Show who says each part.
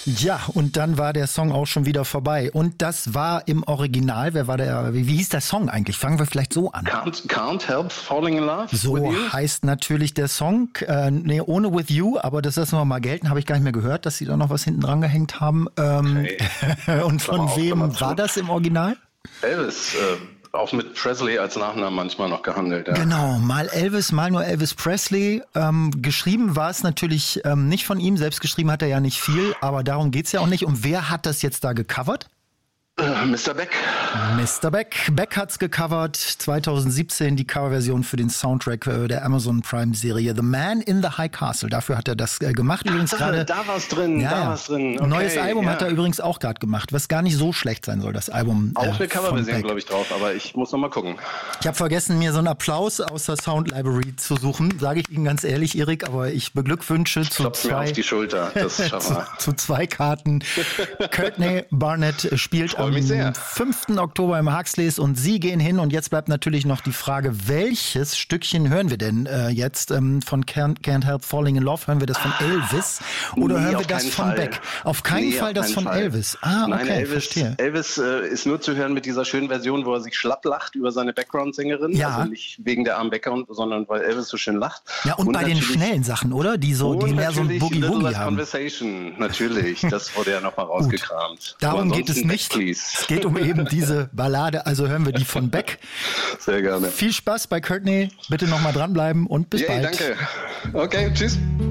Speaker 1: Ja, und dann war der Song auch schon wieder vorbei. Und das war im Original, wie hieß der Song eigentlich? Fangen wir vielleicht so an.
Speaker 2: Can't Help Falling in Love
Speaker 1: So
Speaker 2: with You?
Speaker 1: heißt natürlich der Song. Ohne With You, aber das lassen wir mal gelten. Habe ich gar nicht mehr gehört, dass sie da noch was hinten dran gehängt haben.
Speaker 2: Okay.
Speaker 1: Und von wem war das im Original?
Speaker 2: Elvis, auch mit Presley als Nachnamen manchmal noch gehandelt. Ja.
Speaker 1: Genau, mal Elvis, mal nur Elvis Presley. Geschrieben war es natürlich nicht von ihm, selbst geschrieben hat er ja nicht viel, aber darum geht's ja auch nicht. Und wer hat das jetzt da gecovert?
Speaker 2: Mr. Beck.
Speaker 1: Mr. Beck. Beck hat's gecovert. 2017 die Coverversion für den Soundtrack der Amazon Prime Serie The Man in the High Castle. Dafür hat er das gemacht. Übrigens gerade.
Speaker 2: Da war's drin, Okay,
Speaker 1: ein neues Album hat er übrigens auch gerade gemacht, was gar nicht so schlecht sein soll, das Album.
Speaker 2: Auch eine Coverversion, glaube ich, drauf, aber ich muss noch mal gucken.
Speaker 1: Ich habe vergessen, mir so einen Applaus aus der Sound Library zu suchen, sage ich Ihnen ganz ehrlich, Erik, aber ich beglückwünsche zu
Speaker 2: auf die Schulter. Das schaffen wir.
Speaker 1: zu 2 Karten. Courtney Barnett spielt am 5. Oktober im Huxleys und Sie gehen hin. Und jetzt bleibt natürlich noch die Frage, welches Stückchen hören wir denn jetzt von Can't Help Falling in Love? Hören wir das von Elvis oder hören wir das von Beck? Auf keinen Fall das von Elvis.
Speaker 2: Nein,
Speaker 1: okay, verstehe.
Speaker 2: Elvis ist nur zu hören mit dieser schönen Version, wo er sich schlapp lacht über seine Background-Sängerin.
Speaker 1: Ja.
Speaker 2: Also nicht wegen der armen Becker, sondern weil Elvis so schön lacht.
Speaker 1: Ja, und bei den schnellen Sachen, oder? Die mehr so ein Boogie-Woogie haben.
Speaker 2: Conversation, natürlich. Das wurde ja nochmal rausgekramt.
Speaker 1: Darum geht es nicht. Es geht um eben diese Ballade, also hören wir die von Beck.
Speaker 2: Sehr gerne.
Speaker 1: Viel Spaß bei Courtney, bitte nochmal dranbleiben und bis bald.
Speaker 2: Danke. Okay, tschüss.